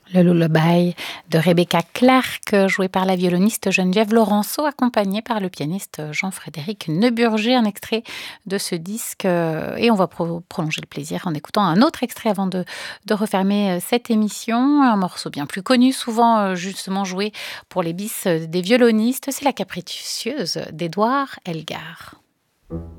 Le lullaby de Rebecca Clark, joué par la violoniste Geneviève Laurenceau, accompagnée par le pianiste Jean-Frédéric Neuburger, un extrait de ce disque. Et on va prolonger le plaisir en écoutant un autre extrait avant de refermer cette émission. Un morceau bien plus connu, souvent justement joué pour les bis des violonistes, c'est La Capricieuse d'Édouard Elgar.